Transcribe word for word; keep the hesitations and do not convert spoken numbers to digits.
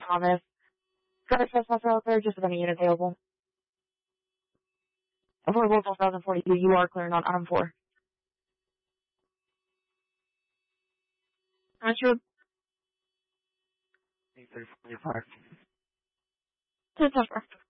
Thomas. Got a trespasser out there, just with any unit available. Affordable twelve thousand forty-two, you are clearing on arm four. Answer. eight thirty-five. Ten